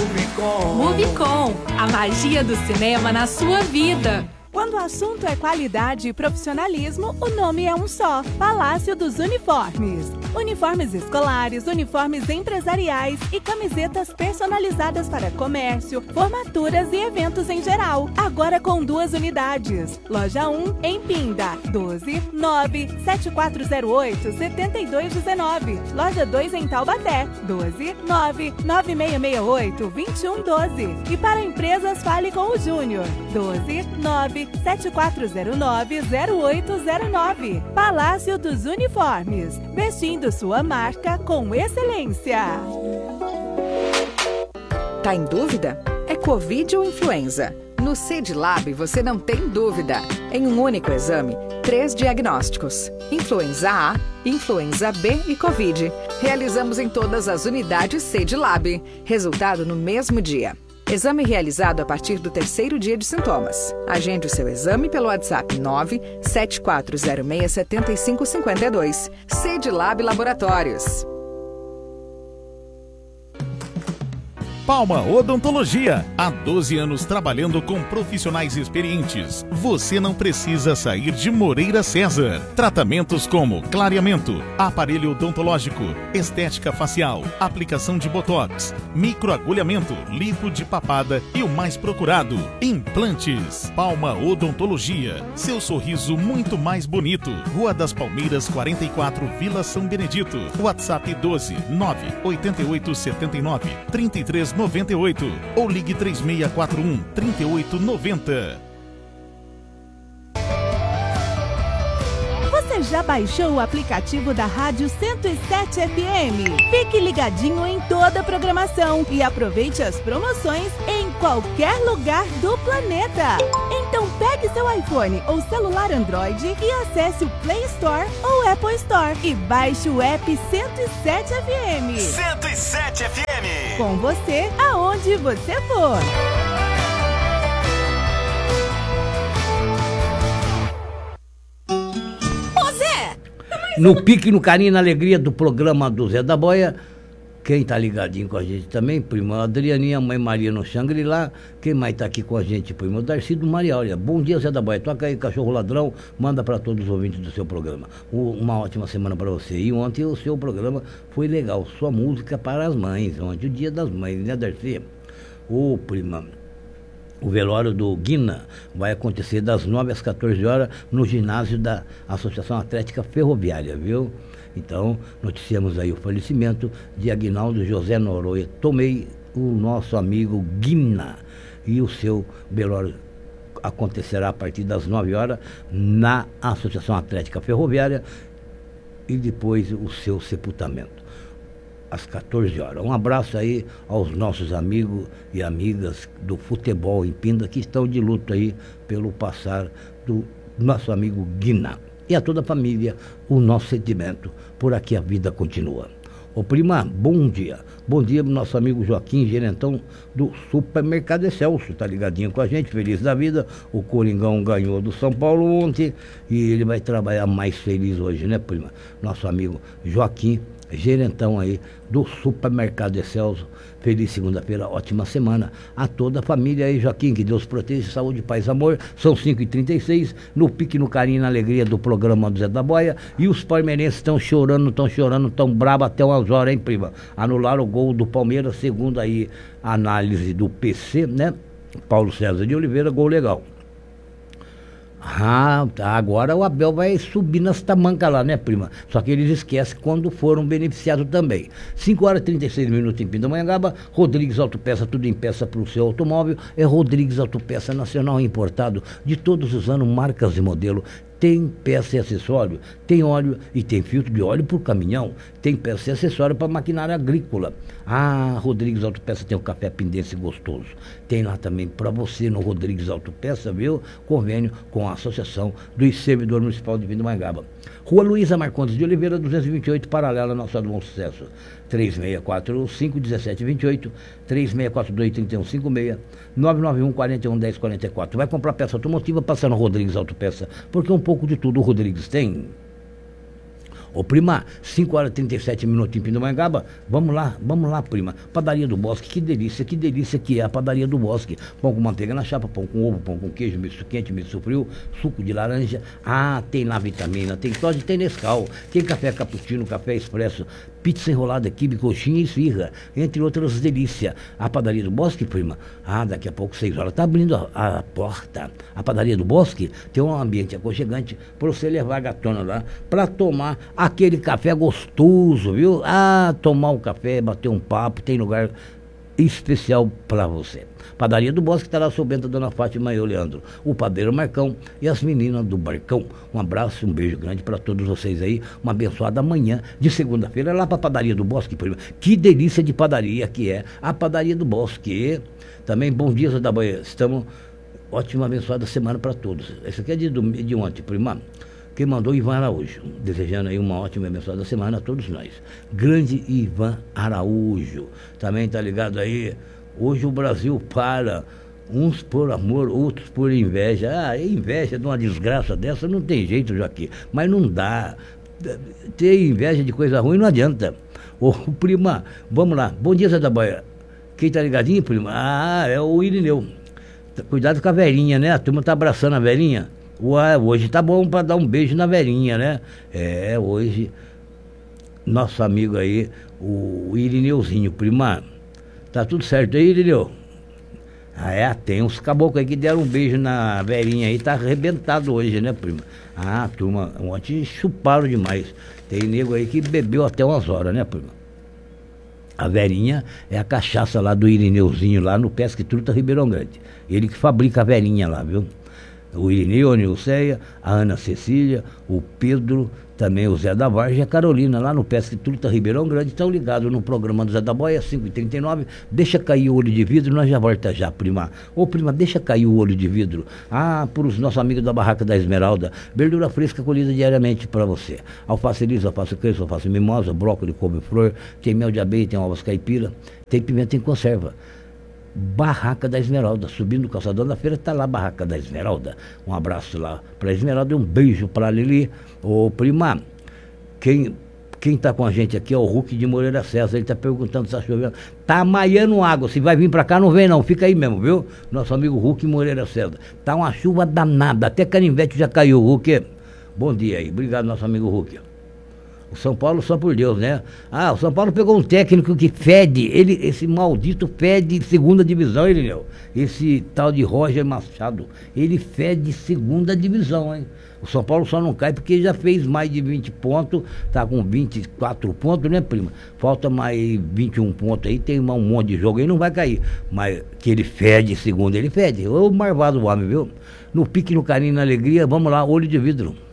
Movicon, a magia do cinema na sua vida. Quando o assunto é qualidade e profissionalismo, o nome é um só: Palácio dos Uniformes. Uniformes escolares, uniformes empresariais e camisetas personalizadas para comércio, formaturas e eventos em geral. Agora com 2 unidades. Loja 1 em Pinda, 12 97408 7219. Loja 2 em Taubaté, 12 99668 2112. E para empresas, fale com o Júnior, 12 97409-0809. Palácio dos Uniformes, vestindo sua marca com excelência. Tá em dúvida? É Covid ou influenza? No CEDLAB você não tem dúvida. Em um único exame, 3 diagnósticos: influenza A, influenza B e Covid. Realizamos em todas as unidades CEDLAB. Resultado no mesmo dia. Exame realizado a partir do 3º dia de sintomas. Agende o seu exame pelo WhatsApp 974067552. CEDLAB Laboratórios. Palma Odontologia. Há 12 anos trabalhando com profissionais experientes. Você não precisa sair de Moreira César. Tratamentos como clareamento, aparelho odontológico, estética facial, aplicação de botox, microagulhamento, lipo de papada e o mais procurado, implantes. Palma Odontologia. Seu sorriso muito mais bonito. Rua das Palmeiras 44, Vila São Benedito. WhatsApp 12 98879 3398 ou ligue 3641 3890. Você já baixou o aplicativo da Rádio 107 FM? Fique ligadinho em toda a programação e aproveite as promoções em qualquer lugar do planeta. Então pegue seu iPhone ou celular Android e acesse o Play Store ou Apple Store e baixe o app 107 FM. 107 FM. Com você, aonde você for. No pique, no carinho e na alegria do programa do Zé da Boia. Quem tá ligadinho com a gente também, prima Adrianinha, mãe Maria no Xangri-Lá. Quem mais tá aqui com a gente, primo Darcy do Maria. Olha, bom dia, Zé da Boia. Toca aí, cachorro ladrão, manda para todos os ouvintes do seu programa. Uma ótima semana para você. E ontem o seu programa foi legal, sua música para as mães. Ontem o dia das mães, né, Darcy? Ô, prima, o velório do Guina vai acontecer das 9 às 14 horas no ginásio da Associação Atlética Ferroviária, viu? Então, noticiamos aí o falecimento de Aguinaldo José Noronha Tomei, o nosso amigo Guina. E o seu velório acontecerá a partir das 9 horas na Associação Atlética Ferroviária e depois o seu sepultamento às 14 horas. Um abraço aí aos nossos amigos e amigas do futebol em Pinda que estão de luto aí pelo passar do nosso amigo Guina. E a toda a família, o nosso sentimento. Por aqui a vida continua. Ô prima, bom dia. Bom dia pro nosso amigo Joaquim, gerentão do Supermercado Excelso. Tá ligadinho com a gente, feliz da vida. O Coringão ganhou do São Paulo ontem e ele vai trabalhar mais feliz hoje, né, prima? Nosso amigo Joaquim, gerentão aí do Supermercado Excelso. Feliz segunda-feira, ótima semana a toda a família aí, Joaquim, que Deus proteja, saúde, paz, amor. São 5h36, no pique, no carinho e na alegria do programa do Zé da Boia. E os palmeirenses estão chorando, tão brabo até umas horas, hein, prima? Anularam o gol do Palmeiras, segundo aí a análise do PC, né? Paulo César de Oliveira, gol legal. Ah, tá. Agora o Abel vai subir nas tamancas lá, né, prima? Só que eles esquecem quando foram beneficiados também. 5h36 em Pindamonhangaba. Rodrigues Autopeça, tudo em peça para o seu automóvel. É Rodrigues Autopeça, nacional importado de todos os anos, marcas e modelo. Tem peça e acessório, tem óleo e tem filtro de óleo para o caminhão, tem peça e acessório para maquinária agrícola. Ah, Rodrigues Autopeça tem o café pindense gostoso. Tem lá também para você no Rodrigues Autopeça, viu? Convênio com a Associação do Servidor Municipal de Pindamonhangaba. Rua Luísa Marcondes de Oliveira, 228, paralela ao nosso Bom Sucesso. 3645-1728, 3642-3156, 991-41-1044. Vai comprar peça automotiva, passa no Rodrigues Autopeça, porque um pouco de tudo o Rodrigues tem. Ô, prima, 5 horas e 37 minutos em Pindamonhangaba. Vamos lá, prima. Padaria do Bosque, que delícia que é a Padaria do Bosque. Pão com manteiga na chapa, pão com ovo, pão com queijo, misto quente, misto frio, suco de laranja. Ah, tem lá vitamina, tem Toddy, tem Nescau, tem café cappuccino, café expresso, pizza enrolada, quibe, coxinha e esfirra, entre outras delícias. A Padaria do Bosque, prima, daqui a pouco 6 horas, tá abrindo a porta. A Padaria do Bosque tem um ambiente aconchegante para você levar a gatona lá para tomar aquele café gostoso, viu? Tomar um café, bater um papo, tem lugar especial para você. Padaria do Bosque está lá sob a Dona Fátima e o Leandro, o padeiro Marcão e as meninas do Barcão. Um abraço, um beijo grande para todos vocês aí. Uma abençoada manhã de segunda-feira lá para a Padaria do Bosque, prima. Que delícia de padaria que é a Padaria do Bosque. Também bom dia, Zé da Boia. Estamos ótima abençoada semana para todos. Esse aqui é de ontem, prima. Quem mandou, Ivan Araújo, desejando aí uma ótima e abençoada semana a todos nós. Grande Ivan Araújo, também tá ligado aí. Hoje o Brasil para, uns por amor, outros por inveja. Inveja de uma desgraça dessa não tem jeito, Joaquim, mas não dá. Ter inveja de coisa ruim não adianta. Ô, prima, vamos lá. Bom dia, Zé da Boia. Quem tá ligadinho, prima? É o Irineu. Cuidado com a velhinha, né? A turma tá abraçando a velhinha. Hoje tá bom para dar um beijo na velhinha, né? Hoje, nosso amigo aí, o Irineuzinho, prima. Tá tudo certo aí, Irineu? Tem uns caboclos aí que deram um beijo na velhinha aí, tá arrebentado hoje, né, prima? Turma, ontem chuparam demais. Tem nego aí que bebeu até umas horas, né, prima? A velhinha é a cachaça lá do Irineuzinho, lá no Pesca e Truta Ribeirão Grande. Ele que fabrica a velhinha lá, viu? O Irineu, a Nilceia, a Ana Cecília, o Pedro, também o Zé da Vargem e a Carolina, lá no Pesca e Truta Ribeirão Grande, estão ligados no programa do Zé da Boia, 5h39. Deixa cair o olho de vidro, nós já volta já, prima. Ô, prima, deixa cair o olho de vidro. Para os nossos amigos da Barraca da Esmeralda, verdura fresca colhida diariamente para você. Alface lisa, alface crespo, alface mimosa, brócolis, couve-flor, tem mel de abelha, tem ovas caipira, tem pimenta em conserva. Barraca da Esmeralda, subindo o calçadão da feira, tá lá a Barraca da Esmeralda. Um abraço lá pra Esmeralda e um beijo pra Lili. Ô, prima, quem tá com a gente aqui é o Hulk de Moreira César. Ele tá perguntando se tá chovendo. Tá maiando água, se vai vir pra cá não vem não, fica aí mesmo, viu? Nosso amigo Hulk Moreira César. Tá uma chuva danada, até Canivete já caiu, Hulk. Bom dia aí, obrigado nosso amigo Hulk. O São Paulo só por Deus, né? O São Paulo pegou um técnico que fede, esse maldito fede segunda divisão, Irineu. Esse tal de Roger Machado, ele fede segunda divisão, hein? O São Paulo só não cai porque já fez mais de 20 pontos, tá com 24 pontos, né, prima? Falta mais 21 pontos aí, tem um monte de jogo aí, não vai cair. Mas que ele fede segunda, ele fede. Ô, marvado o homem, viu? No pique, no carinho, na alegria, vamos lá, olho de vidro.